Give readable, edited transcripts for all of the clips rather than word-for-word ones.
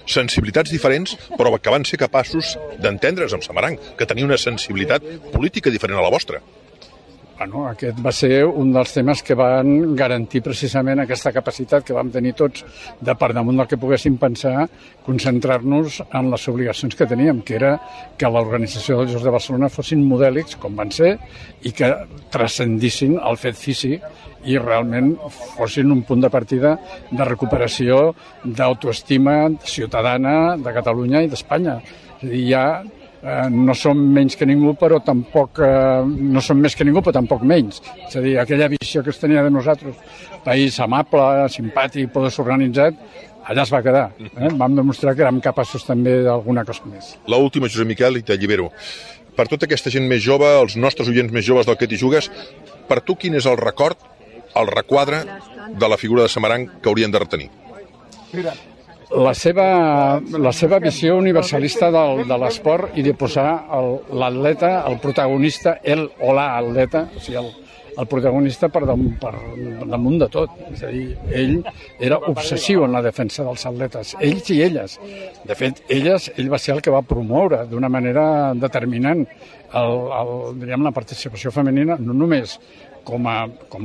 sensibilitats diferents, però que van ser capaços d'entendre's amb Samaranc, que tenia una sensibilitat política diferent a la vostra. Bueno, aquest va ser un dels temes que van garantir precisament aquesta capacitat que vam tenir tots de, per damunt del que poguéssim pensar, concentrar-nos en les obligacions que teníem, que era que l'organització dels Jocs de Barcelona fossin modèlics, com van ser, i que transcendissin el fet físic i realment fossin un punt de partida de recuperació d'autoestima ciutadana de Catalunya i d'Espanya. És a dir, ja no som menys que ningú, però tampoc no som més que ningú, però tampoc menys. És a dir, aquella visió que es tenia de nosaltres, país amable, simpàtic, poder organitzat, allà es va quedar. Vam demostrar que érem capaços també d'alguna cosa més. L'última, Josep Miquel, i t'allibero. Per tota aquesta gent més jove, els nostres oients més joves del Que t'hi jugues, per tu quin és el record, el requadre de la figura de Samaranc que haurien de retenir? La seva visió universalista de l'esport i de posar l'atleta, el protagonista, o l'atleta, o sigui, el protagonista per damunt de tot. És a dir, ell era obsessiu en la defensa dels atletes, ells i elles. De fet, ell va ser el que va promoure d'una manera determinant diríem, la participació femenina, no només com a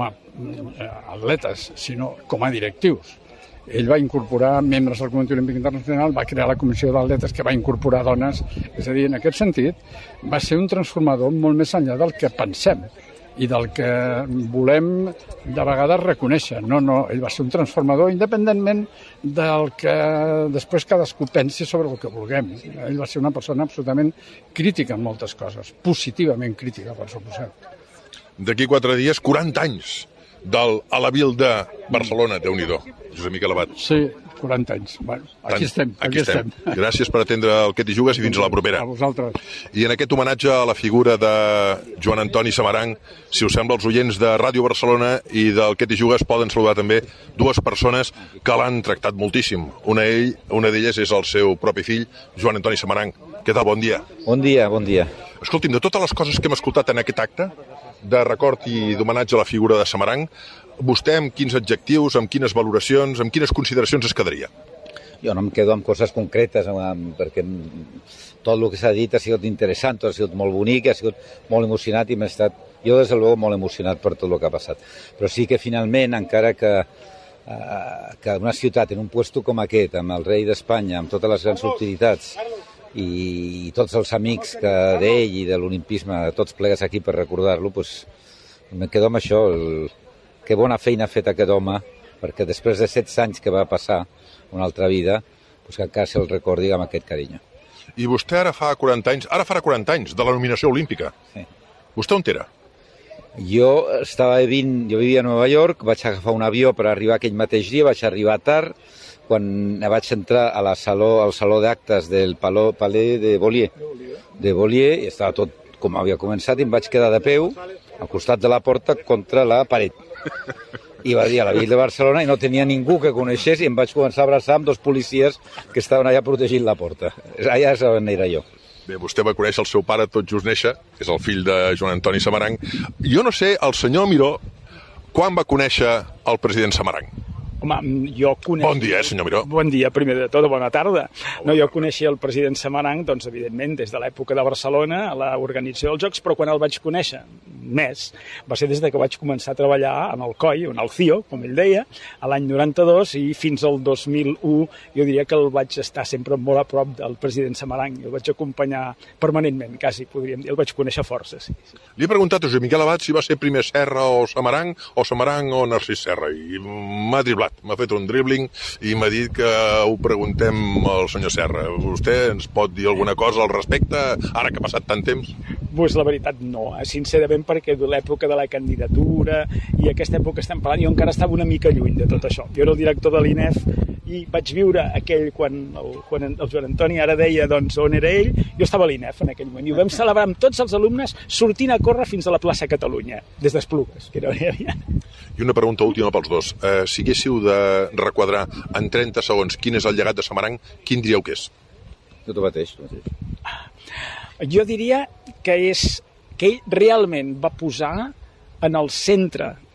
atletes, sinó com a directius. Ell va incorporar membres del Comitè Olímpic Internacional, va crear la Comissió d'Atletes que va incorporar dones. És a dir, en aquest sentit, va ser un transformador molt més enllà del que pensem i del que volem de vegades reconèixer. No, ell va ser un transformador independentment del que després cadascú pensi sobre el que vulguem. Ell va ser una persona absolutament crítica en moltes coses, positivament crítica, per suposat. D'aquí 4 dies, 40 anys del Alavil de Barcelona, Déu-n'hi-do. Josep Miquel Abat. Sí, 40 anys. Bueno, aquí estem. Gràcies per atendre el Que t'hi jugues i fins a la propera. A vosaltres. I en aquest homenatge a la figura de Joan Antoni Samaranc, si us sembla, els oients de Ràdio Barcelona i del Que t'hi jugues poden saludar també 2 persones que l'han tractat moltíssim. Una d'elles és el seu propi fill, Joan Antoni Samaranc. Què tal? Bon dia. Bon dia, bon dia. Escolti'm, de totes les coses que hem escoltat en aquest acte de record i d'homenatge a la figura de Samaranc, vostè amb quins adjectius, amb quines valoracions, amb quines consideracions es quedaria? Jo no em quedo amb coses concretes, perquè tot el que s'ha dit ha sigut interessant, ha sigut molt bonic, ha sigut molt emocionat i m'he estat, jo des de luego, molt emocionat per tot el que ha passat. Però sí que finalment, encara que una ciutat en un puesto com aquest, amb el rei d'Espanya, amb totes les grans utilitats i tots els amics d'ell i de l'olimpisme, tots plegats aquí per recordar-lo, doncs me quedo amb això, que bona feina ha fet aquest home, perquè després de 16 anys que va passar una altra vida, doncs que encara se'l recordi amb aquest carinyo. I vostè ara farà 40 anys de la nominació olímpica. Sí. Vostè on era? Jo vivia a Nova York, vaig agafar un avió per arribar aquell mateix dia, vaig arribar tard, quan vaig entrar al saló d'actes del Palais de Beaulieu, i estava tot com havia començat, i em vaig quedar de peu al costat de la porta contra la paret. I va dir a la Vila de Barcelona i no tenia ningú que coneixés i em vaig començar a abraçar amb 2 policies que estaven allà protegint la porta. Allà és on era jo. Bé, vostè va conèixer el seu pare tot just néixer, és el fill de Joan Antoni Samaranc. Jo no sé, el senyor Miró, quan va conèixer el president Samaranc? Home, jo coneixia... Bon dia, senyor Miró. Bon dia, primer de tot, bona tarda. No, jo coneixia el president Samaranc, doncs, evidentment, des de l'època de Barcelona, a l'organització dels Jocs, però quan el vaig conèixer més, va ser des que vaig començar a treballar en el COI, en el CIO, com ell deia, a l'any 92, i fins al 2001 jo diria que el vaig estar sempre molt a prop del president Samaranc, i el vaig acompanyar permanentment, quasi, podríem dir, el vaig conèixer força, sí. Li he preguntat a Josep Miquel Abat si va ser primer Serra o Samaranc o Narcís Serra, i m'ha driblat. M'ha fet un dribbling i m'ha dit que ho preguntem al senyor Serra. Vostè ens pot dir alguna cosa al respecte, ara que ha passat tant temps? Pues la veritat no, sincerament, perquè de l'època de la candidatura i aquesta època estem parlant, jo encara estava una mica lluny de tot això. Jo era el director de l'INEF i vaig viure aquell quan el Joan Antoni ara deia doncs, on era ell, jo estava a l'INEF en aquell moment i ho vam celebrar amb tots els alumnes sortint a córrer fins a la plaça Catalunya, des d'Esplugues, que era on hi havia. I una pregunta última pels dos. Si haguéssiu de requadrar en 30 segons quin és el llegat de Samaranc, quin diríeu que és? Tot el mateix. Jo diria que ell realment va posar en el centre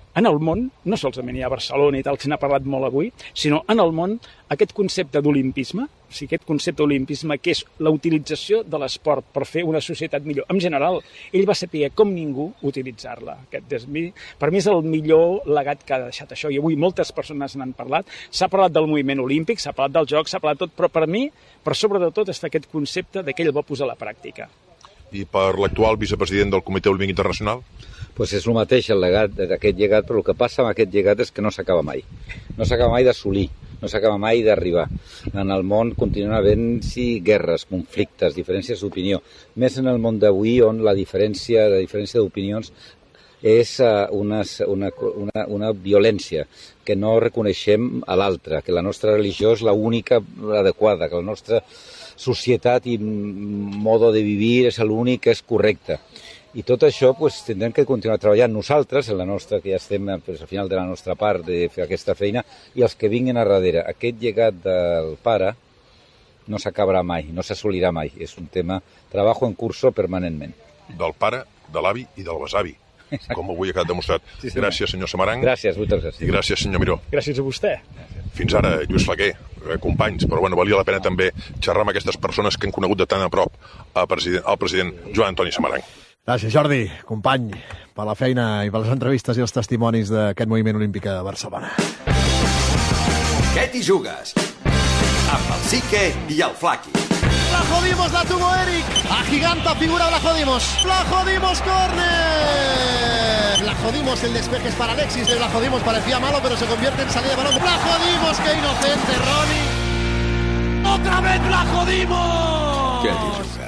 en el món, no solament hi ha Barcelona i tal, que se n'ha parlat molt avui, sinó en el món aquest concepte d'olimpisme, o sigui, aquest concepte d'olimpisme que és la utilització de l'esport per fer una societat millor. En general, ell va saber com ningú utilitzar-la. Per mi és el millor legat que ha deixat això, i avui moltes persones n'han parlat. S'ha parlat del moviment olímpic, s'ha parlat del joc, s'ha parlat tot, però per mi, per sobre de tot, està aquest concepte que ell va posar a la pràctica. I per l'actual vicepresident del Comitè Olímpic Internacional? Pues és el mateix, el legat d'aquest llegat, però el que passa amb aquest llegat és que no s'acaba mai. No s'acaba mai d'assolir, no s'acaba mai d'arribar. En el món continuen havent-hi guerres, conflictes, diferències d'opinió. Més en el món d'avui, on la diferència d'opinions és una violència, que no reconeixem a l'altre, que la nostra religió és l'única adequada, que la nostra societat i modo de vivir és l'únic que és correcte. I tot això tindrem que continuar treballant nosaltres, en la nostra, que ja estem al final de la nostra part de fer aquesta feina, i els que vinguin a darrere. Aquest llegat del pare no s'acabarà mai, no s'assolirà mai. És un tema, treballo en curso permanentment. Del pare, de l'avi i del besavi, com avui ha quedat demostrat. Sí, gràcies, senyor Samaranch. Gràcies, moltes gràcies. I gràcies, senyor Miró. Gràcies a vostè. Fins ara, Lluís Flaquer, companys, però valia la pena també xerrar amb aquestes persones que han conegut de tan a prop el president Joan Antoni Samaranch. Gràcies, Jordi, company, per la feina i per les entrevistes i els testimonis d'aquest moviment olímpic a Barcelona. Què t'hi jugues? Amb el Sique i el Flaqui. La jodimos, la tuvo Eric. Agiganta figura, la jodimos. La jodimos, córner. La jodimos, el despeje es para Alexis. La jodimos, parecía malo, pero se convierte en salida de balón. La jodimos, qué inocente, Ronnie. ¡Otra vez la jodimos! Què t'hi jugues?